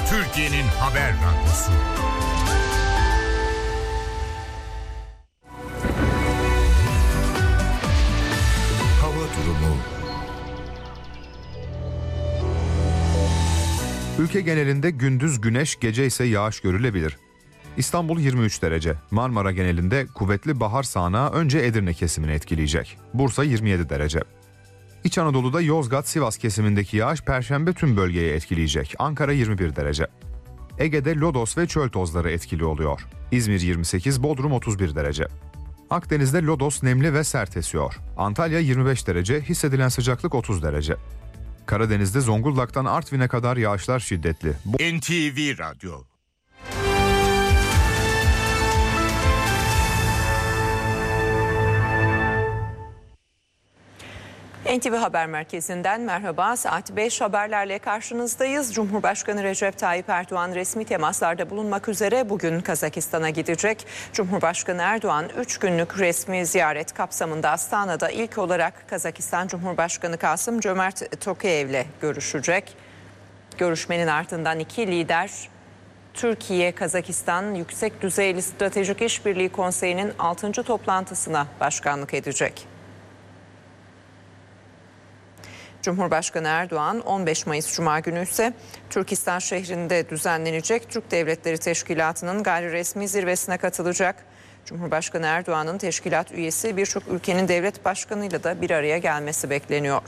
Türkiye'nin haber radyosu. Hava durumu. Ülke genelinde gündüz güneş, gece ise yağış görülebilir. İstanbul 23 derece. Marmara genelinde kuvvetli bahar sağanağı önce Edirne kesimini etkileyecek. Bursa 27 derece. İç Anadolu'da Yozgat-Sivas kesimindeki yağış Perşembe tüm bölgeye etkileyecek. Ankara 21 derece. Ege'de lodos ve çöl tozları etkili oluyor. İzmir 28, Bodrum 31 derece. Akdeniz'de lodos nemli ve sert esiyor. Antalya 25 derece, hissedilen sıcaklık 30 derece. Karadeniz'de Zonguldak'tan Artvin'e kadar yağışlar şiddetli. NTV Radyo. NTV Haber Merkezi'nden merhaba. Saat 5 haberlerle karşınızdayız. Cumhurbaşkanı Recep Tayyip Erdoğan resmi temaslarda bulunmak üzere bugün Kazakistan'a gidecek. Cumhurbaşkanı Erdoğan 3 günlük resmi ziyaret kapsamında Astana'da ilk olarak Kazakistan Cumhurbaşkanı Kasım-Cömert Tokayev'le görüşecek. Görüşmenin ardından iki lider Türkiye-Kazakistan Yüksek Düzeyli Stratejik İşbirliği Konseyi'nin 6. toplantısına başkanlık edecek. Cumhurbaşkanı Erdoğan 15 Mayıs Cuma günü ise Türkistan şehrinde düzenlenecek Türk Devletleri Teşkilatı'nın gayri resmi zirvesine katılacak. Cumhurbaşkanı Erdoğan'ın teşkilat üyesi birçok ülkenin devlet başkanıyla da bir araya gelmesi bekleniyor.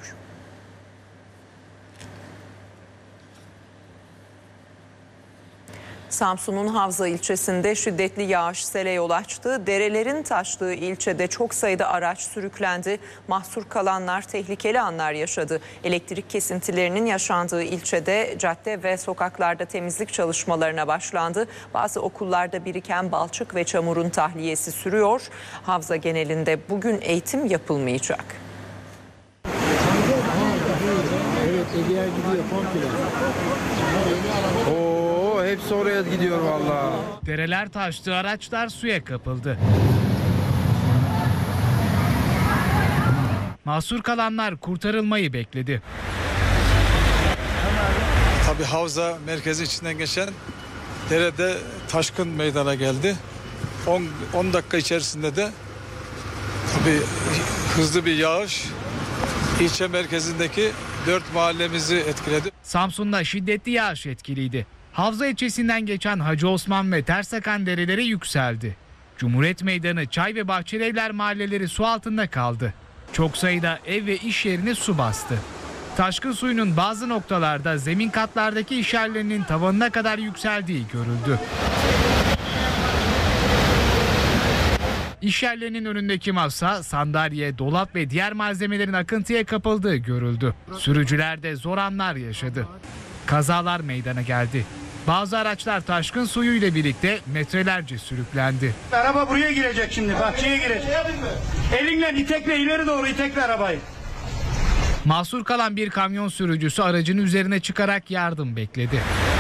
Samsun'un Havza ilçesinde şiddetli yağış sele yol açtı. Derelerin taştığı ilçede çok sayıda araç sürüklendi. Mahsur kalanlar tehlikeli anlar yaşadı. Elektrik kesintilerinin yaşandığı ilçede cadde ve sokaklarda temizlik çalışmalarına başlandı. Bazı okullarda biriken balçık ve çamurun tahliyesi sürüyor. Havza genelinde bugün eğitim yapılmayacak. Evet, Ege'ye gidiyor komple. Hepsi oraya gidiyor vallahi. Dereler taştı, araçlar suya kapıldı. Mahsur kalanlar kurtarılmayı bekledi. Tabii Havza merkezi içinden geçen derede taşkın meydana geldi. 10 dakika içerisinde de tabii hızlı bir yağış ilçe merkezindeki 4 mahallemizi etkiledi. Samsun'da şiddetli yağış etkiliydi. Havza ilçesinden geçen Hacı Osman ve Tersakan dereleri yükseldi. Cumhuriyet Meydanı, Çay ve Bahçelievler mahalleleri su altında kaldı. Çok sayıda ev ve iş yerini su bastı. Taşkın suyunun bazı noktalarda zemin katlardaki iş yerlerinin tavanına kadar yükseldiği görüldü. İş yerlerinin önündeki masa, sandalye, dolap ve diğer malzemelerin akıntıya kapıldığı görüldü. Sürücüler de zor anlar yaşadı. Kazalar meydana geldi. Bazı araçlar taşkın suyuyla birlikte metrelerce sürüklendi. Araba buraya girecek şimdi, bahçeye girecek. Elinle itekle ileri doğru itekle arabayı. Mahsur kalan bir kamyon sürücüsü aracın üzerine çıkarak yardım bekledi.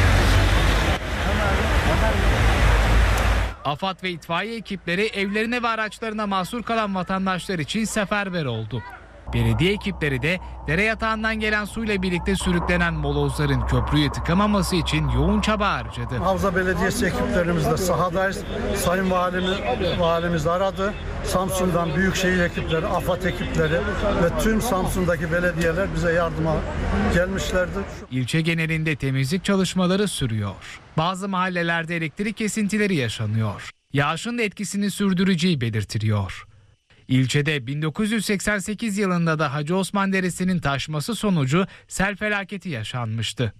AFAD ve itfaiye ekipleri evlerine ve araçlarına mahsur kalan vatandaşlar için seferber oldu. Belediye ekipleri de dere yatağından gelen suyla birlikte sürüklenen molozların köprüyü tıkamaması için yoğun çaba harcadı. Havza Belediyesi ekiplerimiz de sahadayız. Sayın Valimiz aradı. Samsun'dan büyükşehir ekipleri, AFAD ekipleri ve tüm Samsun'daki belediyeler bize yardıma gelmişlerdir. İlçe genelinde temizlik çalışmaları sürüyor. Bazı mahallelerde elektrik kesintileri yaşanıyor. Yağışın da etkisini sürdüreceği belirtiliyor. İlçede 1988 yılında da Hacı Osman Deresi'nin taşması sonucu sel felaketi yaşanmıştı.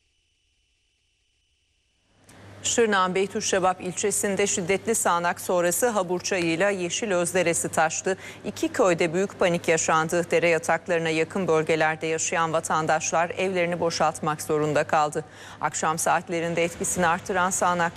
Şırnak'ın Beytüşşebap ilçesinde şiddetli sağanak sonrası Haburçayı'yla Yeşilöz Deresi taştı. İki köyde büyük panik yaşandı. Dere yataklarına yakın bölgelerde yaşayan vatandaşlar evlerini boşaltmak zorunda kaldı. Akşam saatlerinde etkisini artıran sağanak